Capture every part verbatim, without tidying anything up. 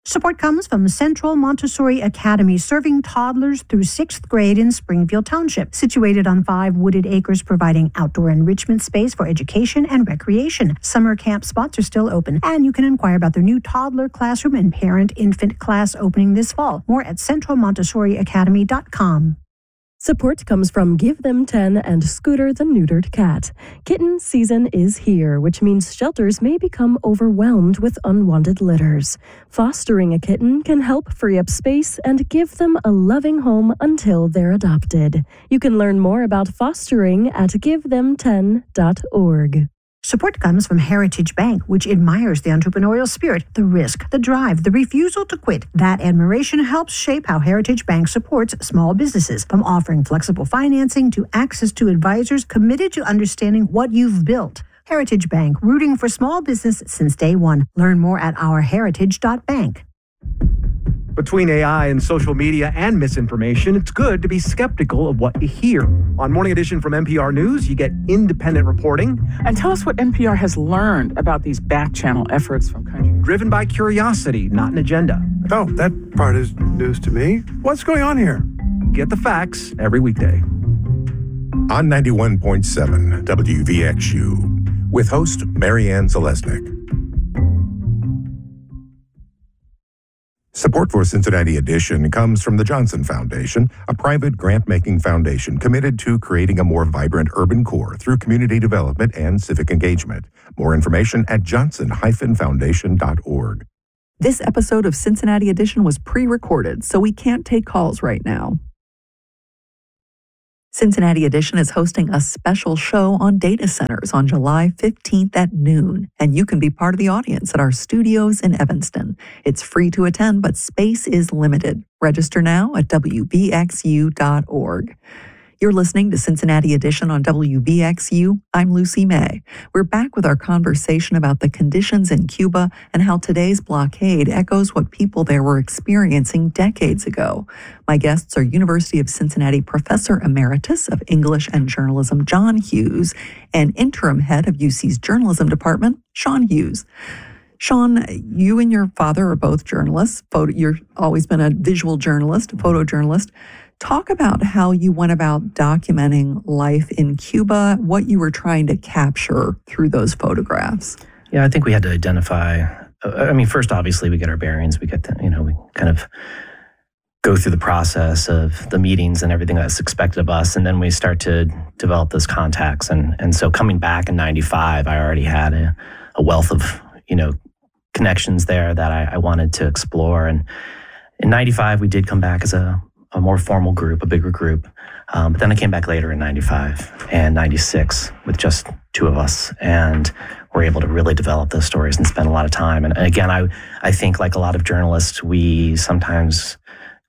Support comes from Central Montessori Academy, serving toddlers through sixth grade in Springfield Township, situated on five wooded acres, providing outdoor enrichment space for education and recreation. Summer camp spots are still open, and you can inquire about their new toddler classroom and parent-infant class opening this fall. More at central montessori academy dot com. Support comes from Give Them ten and Scooter the Neutered Cat. Kitten season is here, which means shelters may become overwhelmed with unwanted litters. Fostering a kitten can help free up space and give them a loving home until they're adopted. You can learn more about fostering at give them ten dot org. Support comes from Heritage Bank, which admires the entrepreneurial spirit, the risk, the drive, the refusal to quit. That admiration helps shape how Heritage Bank supports small businesses, from offering flexible financing to access to advisors committed to understanding what you've built. Heritage Bank, rooting for small business since day one. Learn more at our heritage dot bank. Between A I and social media and misinformation, it's good to be skeptical of what you hear. On Morning Edition from N P R News, you get independent reporting. And tell us what N P R has learned about these back-channel efforts from countries. Driven by curiosity, not an agenda. Oh, that part is news to me. What's going on here? Get the facts every weekday. On ninety-one point seven W V X U, with host Marianne Zalesnik. Support for Cincinnati Edition comes from the Johnson Foundation, a private grant-making foundation committed to creating a more vibrant urban core through community development and civic engagement. More information at johnson dash foundation dot org. This episode of Cincinnati Edition was pre-recorded, so we can't take calls right now. Cincinnati Edition is hosting a special show on data centers on July fifteenth at noon, and you can be part of the audience at our studios in Evanston. It's free to attend, but space is limited. Register now at w b x u dot org. You're listening to Cincinnati Edition on W B X U. I'm Lucy May. We're back with our conversation about the conditions in Cuba and how today's blockade echoes what people there were experiencing decades ago. My guests are University of Cincinnati Professor Emeritus of English and Journalism John Hughes and Interim Head of U C's Journalism Department, Sean Hughes. Sean, you and your father are both journalists. Photo, you've always been a visual journalist, a photojournalist. Talk about how you went about documenting life in Cuba, what you were trying to capture through those photographs. Yeah, I think we had to identify, I mean, first, obviously, we get our bearings. We get, the, you know, we kind of go through the process of the meetings and everything that's expected of us. And then we start to develop those contacts. And, and so coming back in ninety-five, I already had a, a wealth of, you know, connections there that I, I wanted to explore. And in ninety-five, we did come back as a a more formal group, a bigger group. Um, but then I came back later in ninety-five and ninety-six with just two of us, and we're able to really develop those stories and spend a lot of time. And again, I I think like a lot of journalists, we sometimes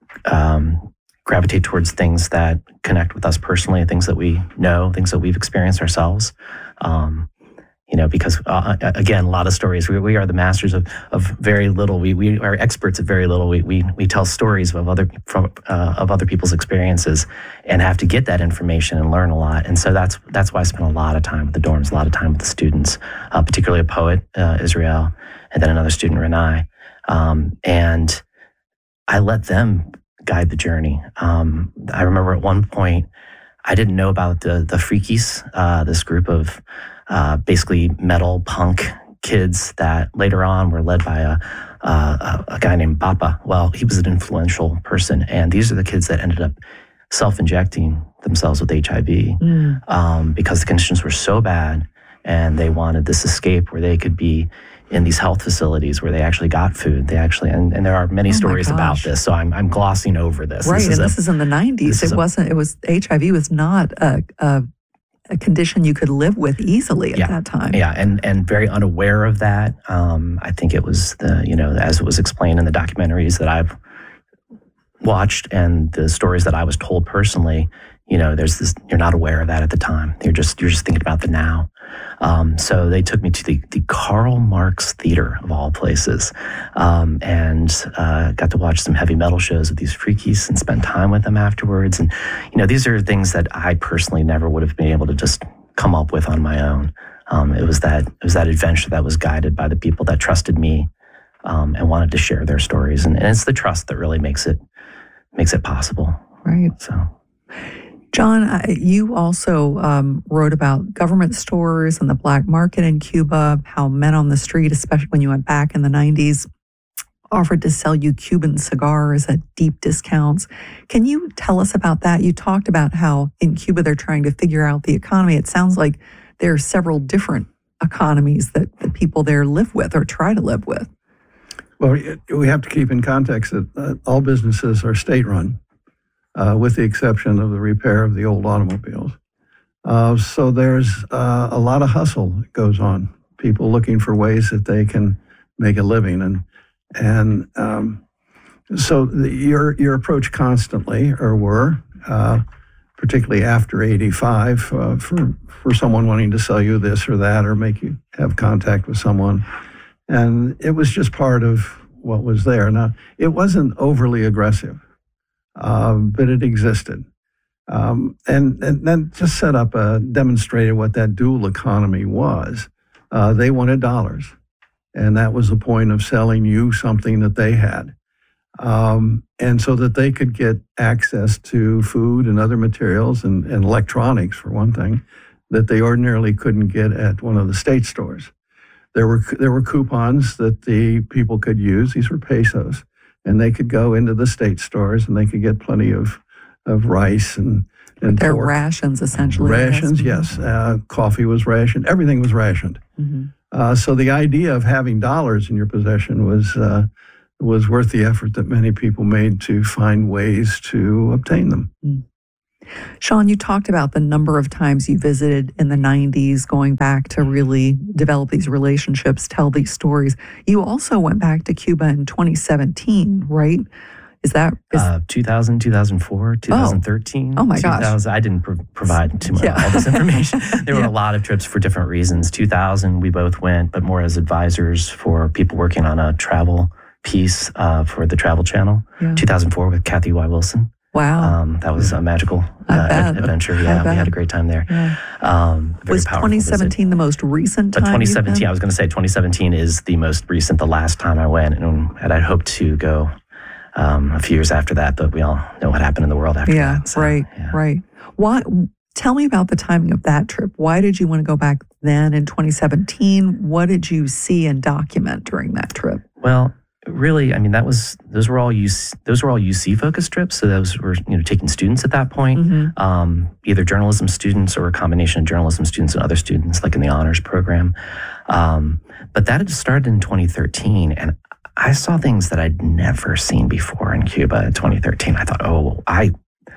um, gravitate towards things that connect with us personally, things that we know, things that we've experienced ourselves. Um, You know, because, uh, again, a lot of stories, we, we are the masters of, of very little. We we are experts at very little. We we, we tell stories of other from uh, of other people's experiences and have to get that information and learn a lot. And so that's that's why I spent a lot of time with the dorms, a lot of time with the students, uh, particularly a poet, uh, Israel, and then another student, Renai. Um, and I let them guide the journey. Um, I remember at one point, I didn't know about the, the Freakies, uh, this group of Uh, basically metal punk kids that later on were led by a, uh, a guy named Bapa. Well, he was an influential person, and these are the kids that ended up self-injecting themselves with H I V mm. um, because the conditions were so bad, and they wanted this escape where they could be in these health facilities where they actually got food. They actually, and, and there are many oh stories about this, so I'm I'm glossing over this. Right, this and is this a, is in the nineties. It wasn't. It was H I V was not a. a a condition you could live with easily at yeah. that time. Yeah, and and very unaware of that. Um, I think it was the, you know, as it was explained in the documentaries that I've watched and the stories that I was told personally, you know, there's this, you're not aware of that at the time. You're just, you're just thinking about the now. Um, so they took me to the, the Karl Marx Theater of all places, um, and uh, got to watch some heavy metal shows with these freakies and spend time with them afterwards. And, you know, these are things that I personally never would have been able to just come up with on my own. Um, it was that, it was that adventure that was guided by the people that trusted me um, and wanted to share their stories. And, and it's the trust that really makes it makes it possible. Right. So, John, I- you also um, wrote about government stores and the black market in Cuba, how men on the street, especially when you went back in the nineties, offered to sell you Cuban cigars at deep discounts. Can you tell us about that? You talked about how in Cuba they're trying to figure out the economy. It sounds like there are several different economies that the people there live with or try to live with. Well, we have to keep in context that uh, all businesses are state-run, uh, with the exception of the repair of the old automobiles. Uh, so there's uh, a lot of hustle that goes on. People looking for ways that they can make a living, and and um, so the, your your approach constantly, or were, uh, particularly after eighty-five, uh, for for someone wanting to sell you this or that, or make you have contact with someone. And it was just part of what was there. Now, it wasn't overly aggressive, uh, but it existed. Um, and, and then just set up a, demonstrated what that dual economy was. Uh, they wanted dollars. And that was the point of selling you something that they had. Um, and so that they could get access to food and other materials and, and electronics, for one thing, that they ordinarily couldn't get at one of the state stores. There were there were coupons that the people could use. These were pesos, and they could go into the state stores and they could get plenty of of rice and and They're pork. rations, essentially. Rations, yes. Uh, coffee was rationed. Everything was rationed. Mm-hmm. Uh, so the idea of having dollars in your possession was uh, was worth the effort that many people made to find ways to obtain them. Mm. Sean, you talked about the number of times you visited in the nineties, going back to really develop these relationships, tell these stories. You also went back to Cuba in twenty seventeen, right? Is that is, uh, two thousand, two thousand four, two thousand thirteen? Oh, my gosh. I didn't pro- provide too much Yeah. all this information. There were Yeah. a lot of trips for different reasons. two thousand, we both went, but more as advisors for people working on a travel piece uh, for the Travel Channel. Yeah. two thousand four with Kathy Y. Wilson. wow. Um, that was a magical I uh, bet. adventure. I Yeah, we bet. had a great time there. Yeah. Um, very Was powerful twenty visit. seventeen the most recent But time? twenty you've seventeen, been? I was going to say twenty seventeen is the most recent, the last time I went, and, and I'd hoped to go um, a few years after that, but we all know what happened in the world after Yeah, that. so, right, yeah. right. Why? Tell me about the timing of that trip. Why did you want to go back then in twenty seventeen? What did you see and document during that trip? Well, really, I mean, that was those were all U C, those were all U C focused trips. So those were you know taking students at that point, Mm-hmm. um, either journalism students or a combination of journalism students and other students, like in the honors program. Um, but that had started in twenty thirteen, and I saw things that I'd never seen before in Cuba in twenty thirteen. I thought, oh, I,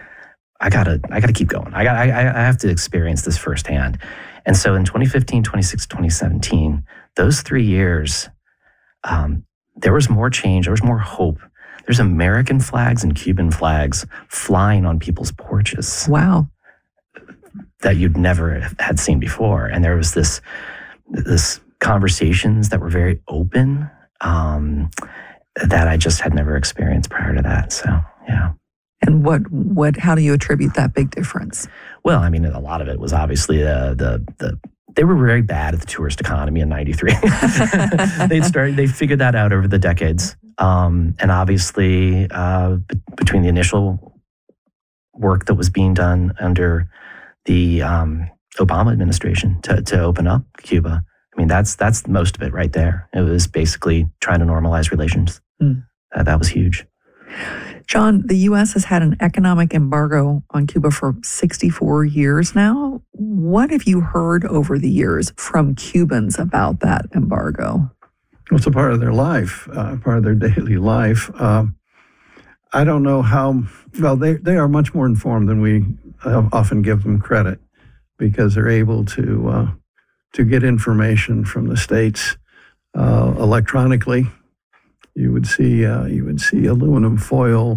I gotta, I gotta keep going. I got, I, I have to experience this firsthand. And so in twenty fifteen, twenty sixteen, twenty seventeen, those three years, um, there was more change. There was more hope. There's American flags and Cuban flags flying on people's porches Wow. that you'd never had seen before. And there was this, this conversations that were very open, um, that I just had never experienced prior to that. So, yeah. And what, what, how do you attribute that big difference? Well, I mean, a lot of it was obviously uh, the, the, they were very bad at the tourist economy in ninety-three. They'd started, they figured that out over the decades. Um, and obviously, uh, b- between the initial work that was being done under the um, Obama administration to, to open up Cuba, I mean, that's that's most of it right there. It was basically trying to normalize relations. Mm. Uh, that was huge. John, the U S has had an economic embargo on Cuba for sixty-four years now. What have you heard over the years from Cubans about that embargo? Well, it's a part of their life, uh, part of their daily life. Um, I don't know how, well, they, they are much more informed than we uh, often give them credit, because they're able to uh, to get information from the states uh, electronically. You would see uh, you would see aluminum foil.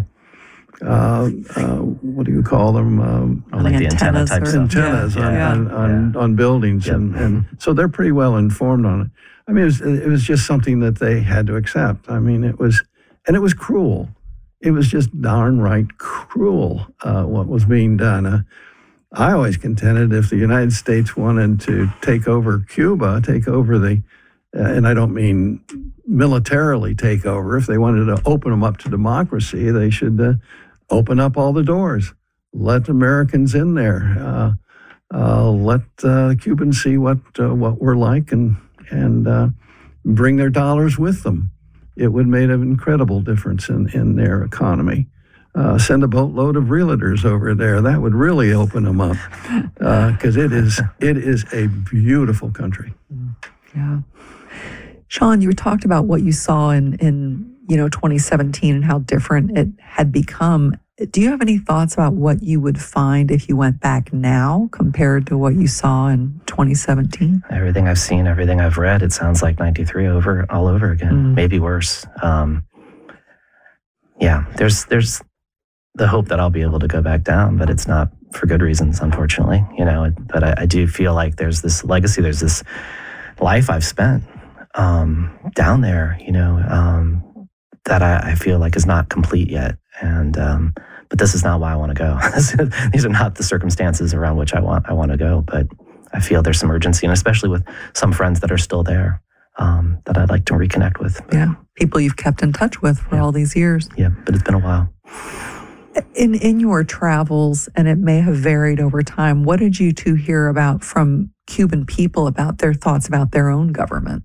Uh, uh, what do you call them? Um, Oh, like the antenna antennas type or- stuff. antennas Yeah, on, yeah. on, on, on buildings, Yep. and, and so they're pretty well informed on it. I mean, it was, it was just something that they had to accept. I mean, it was, and it was cruel. It was just darn right cruel uh, what was being done. Uh, I always contended if the United States wanted to take over Cuba, take over the and I don't mean militarily take over. If they wanted to open them up to democracy, they should uh, open up all the doors, let Americans in there, uh, uh, let uh, Cubans see what uh, what we're like, and and uh, bring their dollars with them. It would make an incredible difference in, in their economy. Uh, send a boatload of realtors over there. That would really open them up, because uh, it is it is a beautiful country. Yeah. Sean, you talked about what you saw in, in you know twenty seventeen and how different it had become. Do you have any thoughts about what you would find if you went back now compared to what you saw in twenty seventeen? Everything I've seen, everything I've read, it sounds like ninety-three over all over again, mm. maybe worse. Um, yeah, there's there's the hope that I'll be able to go back down, but it's not for good reasons, unfortunately. You know, but I, I do feel like there's this legacy, there's this life I've spent um, down there, you know, um, that I, I feel like is not complete yet. And um, but this is not why I want to go. These are not the circumstances around which I want I want to go. But I feel there's some urgency, and especially with some friends that are still there um, that I'd like to reconnect with. Yeah, people you've kept in touch with for yeah. all these years. Yeah, but it's been a while. In in your travels, and it may have varied over time, what did you two hear about from Cuban people about their thoughts about their own government?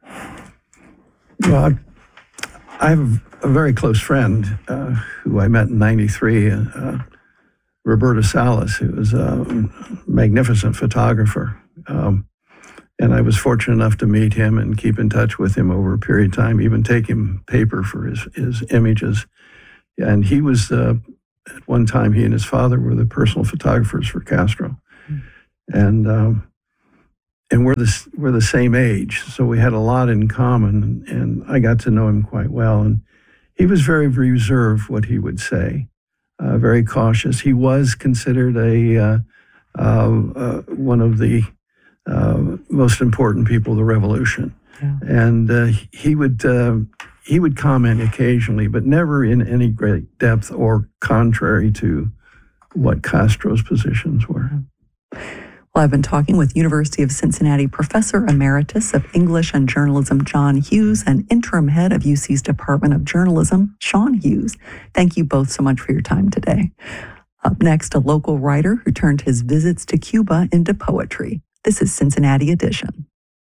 Well, I have a very close friend uh, who I met in ninety-three, uh, Roberto Salas, who was a magnificent photographer. Um, and I was fortunate enough to meet him and keep in touch with him over a period of time, even take him paper for his, his images. And he was, uh, at one time, he and his father were the personal photographers for Castro. Mm. And um, and we're the, we're the same age, so we had a lot in common, and I got to know him quite well. And he was very reserved what he would say, uh, very cautious. He was considered a uh, uh, uh, one of the uh, most important people of the revolution. Yeah. And uh, he would uh, he would comment occasionally, but never in any great depth or contrary to what Castro's positions were. Well, I've been talking with University of Cincinnati Professor Emeritus of English and Journalism John Hughes and Interim Head of U C's Department of Journalism, Sean Hughes. Thank you both so much for your time today. Up next, a local writer who turned his visits to Cuba into poetry. This is Cincinnati Edition.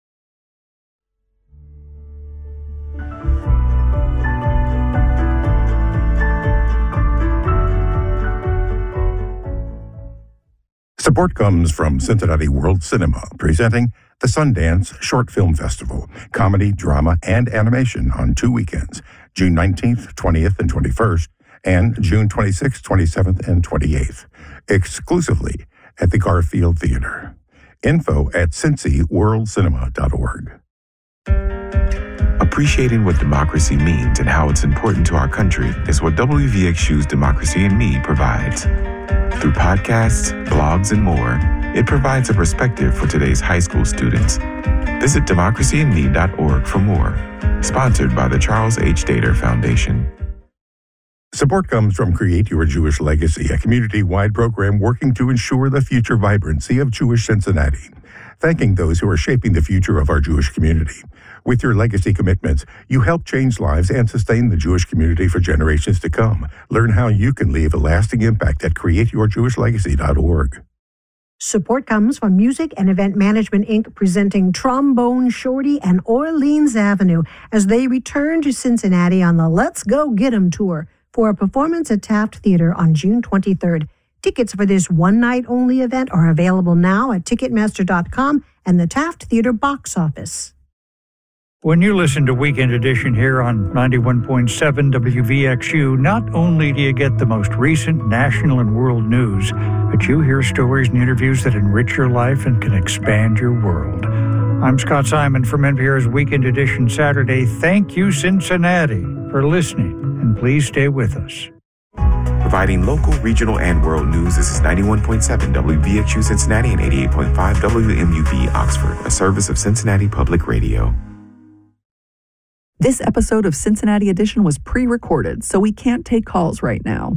Support comes from Cincinnati World Cinema, presenting the Sundance Short Film Festival, comedy, drama, and animation on two weekends, June nineteenth, twentieth, and twenty-first, and June twenty-sixth, twenty-seventh, and twenty-eighth, exclusively at the Garfield Theater. Info at cincy world cinema dot org. Appreciating what democracy means and how it's important to our country is what W V X U's Democracy in Me provides. Through podcasts, blogs, and more, it provides a perspective for today's high school students. Visit democracy in me dot org for more. Sponsored by the Charles H. Dater Foundation. Support comes from Create Your Jewish Legacy, a community-wide program working to ensure the future vibrancy of Jewish Cincinnati. Thanking those who are shaping the future of our Jewish community. With your legacy commitments, you help change lives and sustain the Jewish community for generations to come. Learn how you can leave a lasting impact at create your jewish legacy dot org. Support comes from Music and Event Management, Incorporated, presenting Trombone Shorty and Orleans Avenue as they return to Cincinnati on the Let's Go Get 'Em tour for a performance at Taft Theater on June twenty-third. Tickets for this one-night-only event are available now at Ticketmaster dot com and the Taft Theater box office. When you listen to Weekend Edition here on ninety-one point seven W V X U, not only do you get the most recent national and world news, but you hear stories and interviews that enrich your life and can expand your world. I'm Scott Simon from N P R's Weekend Edition Saturday. Thank you, Cincinnati, for listening, and please stay with us. Providing local, regional, and world news, this is ninety-one point seven W V X U Cincinnati and eighty-eight point five W M U B Oxford, a service of Cincinnati Public Radio. This episode of Cincinnati Edition was pre-recorded, so we can't take calls right now.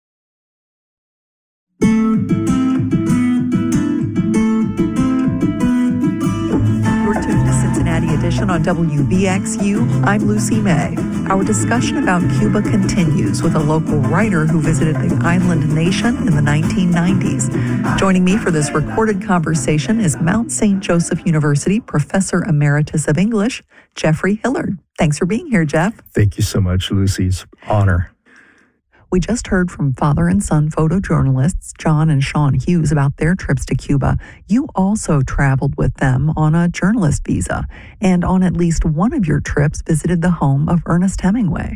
You're tuned to Cincinnati Edition. Edition on W V X U. I'm Lucy May. Our discussion about Cuba continues with a local writer who visited the island nation in the nineteen nineties. Joining me for this recorded conversation is Mount Saint Joseph University Professor Emeritus of English, Jeffrey Hillard. Thanks for being here, Jeff. Thank you so much, Lucy. It's an honor. We just heard from father and son photojournalists John and Sean Hughes about their trips to Cuba. You also traveled with them on a journalist visa, and on at least one of your trips visited the home of Ernest Hemingway.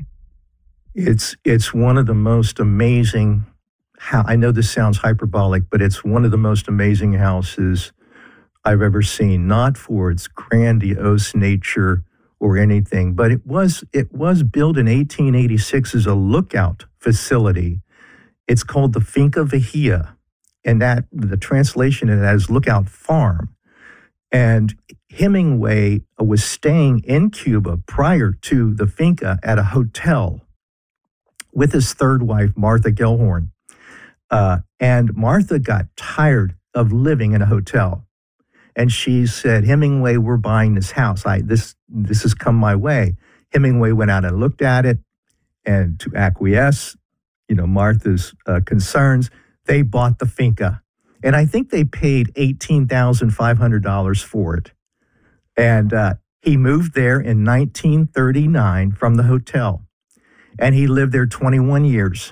It's it's one of the most amazing, how I know this sounds hyperbolic, but it's one of the most amazing houses I've ever seen, not for its grandiose nature or anything, but it was it was built in eighteen eighty-six as a lookout facility. It's called the Finca Vigía, and that the translation of that is lookout farm. And Hemingway was staying in Cuba prior to the Finca at a hotel with his third wife, Martha Gellhorn. Uh, and Martha got tired of living in a hotel. And she said, Hemingway, we're buying this house. I this this has come my way. Hemingway went out and looked at it, and to acquiesce, you know, Martha's uh, concerns, they bought the finca. And I think they paid eighteen thousand five hundred dollars for it. And uh, he moved there in nineteen thirty-nine from the hotel. And he lived there twenty-one years.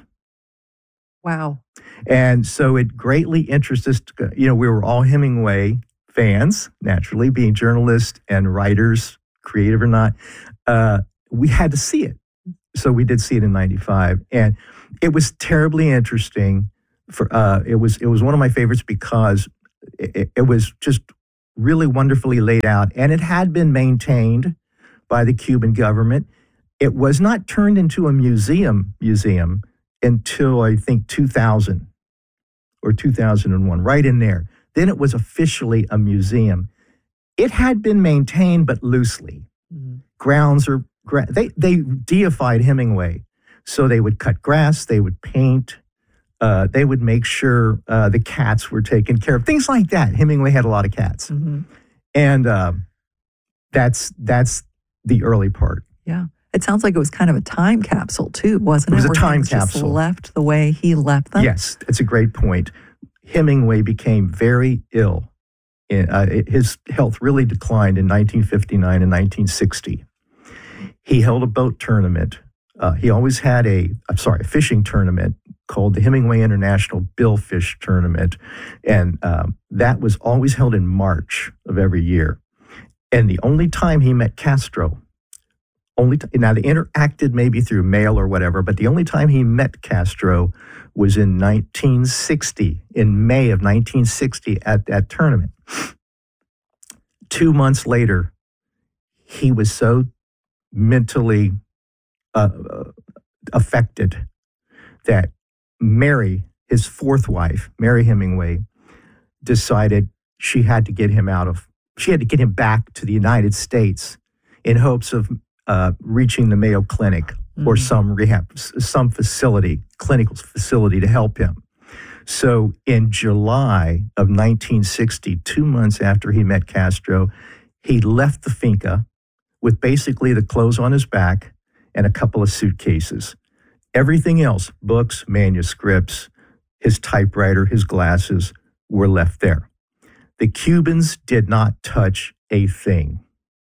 Wow. And so it greatly interests us. To, you know, we were all Hemingway fans, naturally, being journalists and writers, creative or not. Uh, we had to see it. So we did see it in ninety-five. And it was terribly interesting. For uh, it was it was one of my favorites because it, it was just really wonderfully laid out. And it had been maintained by the Cuban government. It was not turned into a museum museum until, I think, two thousand or two thousand one, right in there. Then it was officially a museum. It had been maintained, but loosely. Mm-hmm. Grounds are, they, they deified Hemingway. So they would cut grass, they would paint, uh, they would make sure uh, the cats were taken care of, things like that. Hemingway had a lot of cats. Mm-hmm. And uh, that's that's the early part. Yeah. It sounds like it was kind of a time capsule, too, wasn't it? It was Where a time things just capsule. left the way he left them? Yes, it's a great point. Hemingway became very ill. Uh, his health really declined in nineteen fifty-nine and nineteen sixty. He held a boat tournament. Uh, he always had a, I'm sorry, a fishing tournament called the Hemingway International Billfish Tournament. And uh, that was always held in March of every year. And the only time he met Castro, only t- now they interacted maybe through mail or whatever, but the only time he met Castro was in nineteen sixty, in May of nineteen sixty at that tournament. Two months later, he was so mentally uh, affected that Mary, his fourth wife, Mary Hemingway, decided she had to get him out of, she had to get him back to the United States in hopes of uh, reaching the Mayo Clinic mm-hmm. or some rehab, some facility, clinical facility to help him. So in July of nineteen sixty, two months after he met Castro, he left the finca with basically the clothes on his back and a couple of suitcases. Everything else, books, manuscripts, his typewriter, his glasses, were left there. The Cubans did not touch a thing.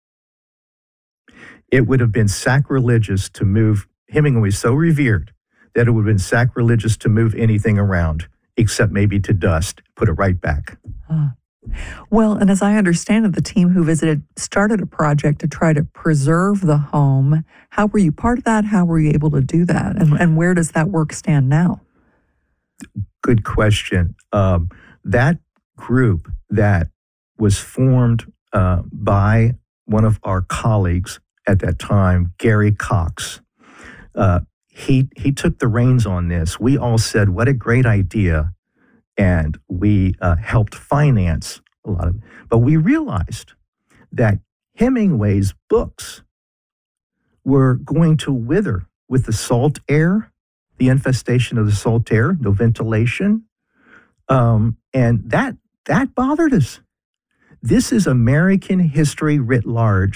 It would have been sacrilegious to move, Hemingway so revered that it would have been sacrilegious to move anything around, except maybe to dust, put it right back. Uh, well, and as I understand it, the team who visited started a project to try to preserve the home. How were you part of that? How were you able to do that? And, and where does that work stand now? Good question. Um, that group that was formed uh, by one of our colleagues at that time, Gary Cox, uh, he he took the reins on this. We all said, what a great idea. And we uh, helped finance a lot of it. But we realized that Hemingway's books were going to wither with the salt air, the infestation of the salt air, no ventilation. Um, and that that bothered us. This is American history writ large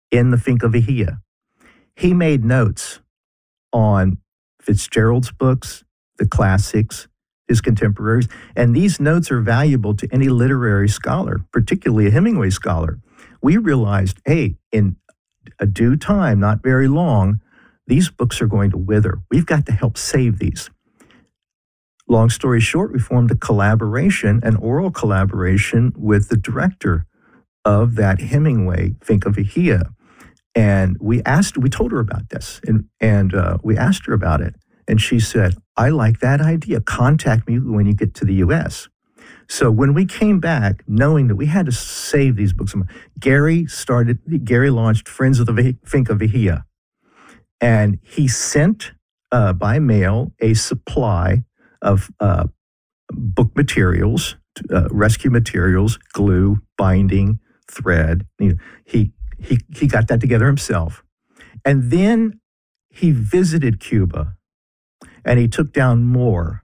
in the Finca Vigía. He made notes on Fitzgerald's books, the classics, his contemporaries, and these notes are valuable to any literary scholar, particularly a Hemingway scholar. We realized, hey, in a due time, not very long, these books are going to wither. We've got to help save these. Long story short, we formed a collaboration, an oral collaboration with the director of that Hemingway Finca Vigía. And we asked, we told her about this, and, and uh, we asked her about it. And she said, I like that idea. Contact me when you get to the U S. So when we came back, knowing that we had to save these books, Gary started, Gary launched Friends of the Finca Vigía. And he sent uh, by mail a supply of uh, book materials, uh, rescue materials, glue, binding, thread. You know, he, he, he got that together himself. And then he visited Cuba and he took down more.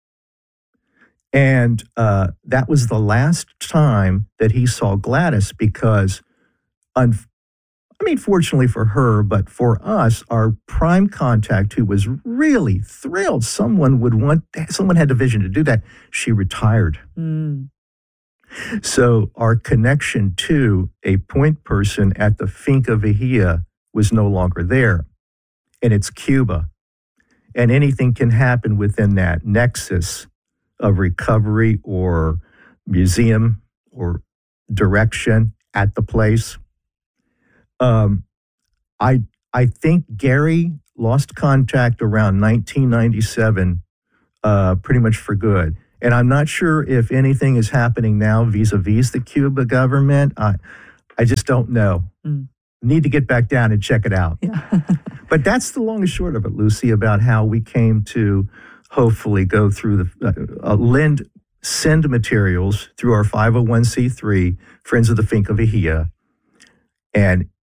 And uh, that was the last time that he saw Gladys because, un- I mean, fortunately for her, but for us, our prime contact who was really thrilled someone would want, someone had the vision to do that, she retired. Mm. So our connection to a point person at the Finca Vigía was no longer there. And it's Cuba. And anything can happen within that nexus of recovery or museum or direction at the place. Um, I I think Gary lost contact around nineteen ninety-seven, uh, pretty much for good. And I'm not sure if anything is happening now vis-a-vis the Cuba government. I I just don't know. Mm. Need to get back down and check it out. Yeah. But that's the long and short of it, Lucy, about how we came to hopefully go through the uh, uh, lend, send materials through our five oh one c three, Friends of the Finca Vigía. And